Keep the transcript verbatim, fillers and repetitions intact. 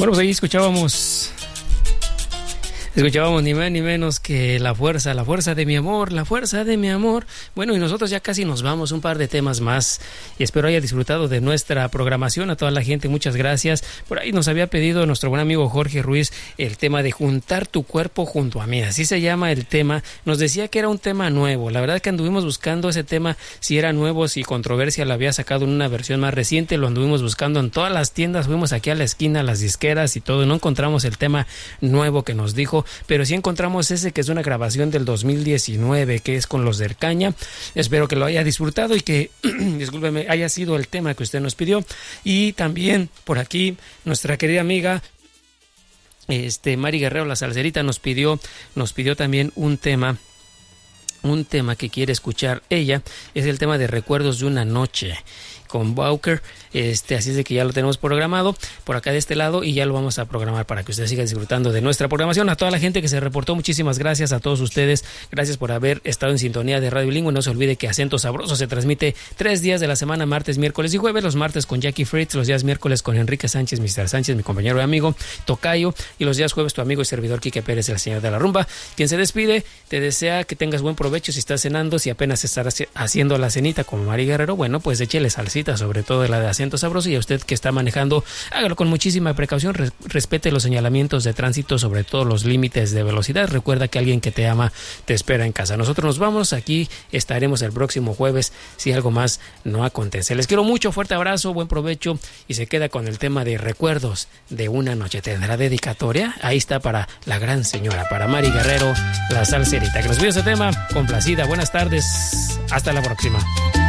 Bueno, pues ahí escuchábamos... Escuchábamos ni más ni menos que La Fuerza, La Fuerza de mi amor, La Fuerza de mi amor. Bueno, y nosotros ya casi nos vamos, un par de temas más. Y espero haya disfrutado de nuestra programación. A toda la gente, muchas gracias. Por ahí nos había pedido nuestro buen amigo Jorge Ruiz el tema de juntar tu cuerpo junto a mí. Así se llama el tema. Nos decía que era un tema nuevo. La verdad es que anduvimos buscando ese tema, si era nuevo, si Controversia lo había sacado en una versión más reciente. Lo anduvimos buscando en todas las tiendas. Fuimos aquí a la esquina, a las disqueras y todo. Y no encontramos el tema nuevo que nos dijo. Pero sí encontramos ese que es una grabación del dos mil diecinueve, que es con los del Caña. Espero que lo haya disfrutado y que, discúlpeme, haya sido el tema que usted nos pidió. Y también por aquí nuestra querida amiga este Mari Guerrero, la salserita, nos pidió, nos pidió también un tema. Un tema que quiere escuchar ella es el tema de Recuerdos de una noche con Bowker, este, así es de que ya lo tenemos programado por acá de este lado y ya lo vamos a programar para que usted siga disfrutando de nuestra programación. A toda la gente que se reportó, muchísimas gracias a todos ustedes, gracias por haber estado en sintonía de Radio Bilingüe. No se olvide que Acento Sabroso se transmite tres días de la semana, martes, miércoles y jueves, los martes con Jackie Fritz, los días miércoles con Enrique Sánchez, mister Sánchez, mi compañero y amigo Tocayo, y los días jueves tu amigo y servidor Quique Pérez, el señor de la rumba, quien se despide, te desea que tengas buen provecho si estás cenando, si apenas estás haciendo la cenita como Mari Guerrero, bueno, pues échele salsita, sobre todo de la de Acento Sabroso, y a usted que está manejando, hágalo con muchísima precaución, res, respete los señalamientos de tránsito, sobre todo los límites de velocidad. Recuerda que alguien que te ama te espera en casa. Nosotros nos vamos, aquí estaremos el próximo jueves si algo más no acontece. Les quiero mucho, fuerte abrazo, buen provecho, y se queda con el tema de Recuerdos de una noche. ¿Tendrá dedicatoria? Ahí está para la gran señora, para Mari Guerrero, la salserita, que nos vio ese tema. Complacida, buenas tardes, hasta la próxima.